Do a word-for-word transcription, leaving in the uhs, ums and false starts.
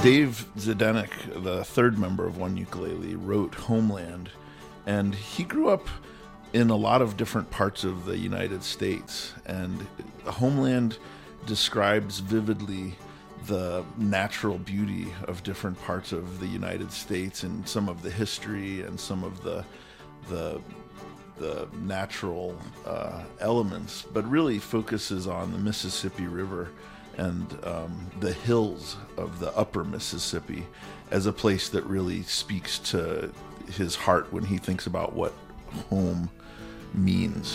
Dave Zdenek, the third member of One Ukulele, wrote Homeland, and he grew up in a lot of different parts of the United States, and Homeland describes vividly the natural beauty of different parts of the United States and some of the history and some of the the the natural uh, elements, but really focuses on the Mississippi River and um, the hills of the upper Mississippi as a place that really speaks to his heart when he thinks about what home means.